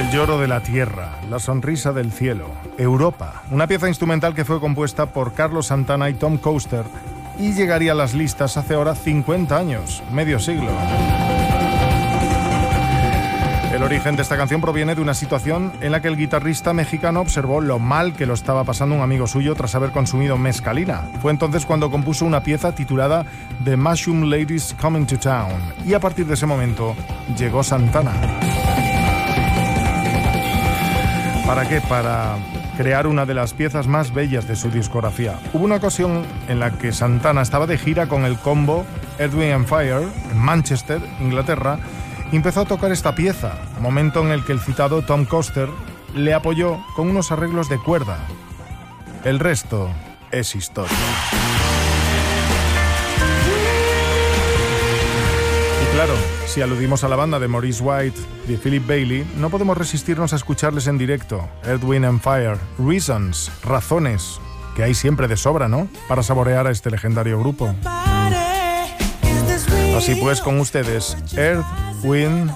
El lloro de la tierra, la sonrisa del cielo, Europa, una pieza instrumental que fue compuesta por Carlos Santana y Tom Coaster y llegaría a las listas hace ahora 50 años, medio siglo. El origen de esta canción proviene de una situación en la que el guitarrista mexicano observó lo mal que lo estaba pasando un amigo suyo tras haber consumido mescalina. Fue entonces cuando compuso una pieza titulada The Mushroom Ladies Coming to Town, y a partir de ese momento llegó Santana. ¿Para qué? Para crear una de las piezas más bellas de su discografía. Hubo una ocasión en la que Santana estaba de gira con el combo Earth, Wind & Fire en Manchester, Inglaterra, y empezó a tocar esta pieza, momento en el que el citado Tom Coaster le apoyó con unos arreglos de cuerda. El resto es historia. Y claro, si aludimos a la banda de Maurice White y Philip Bailey, no podemos resistirnos a escucharles en directo. Earth, Wind & Fire, Reasons, razones, que hay siempre de sobra, ¿no?, para saborear a este legendario grupo. Así pues, con ustedes, Earth, Wind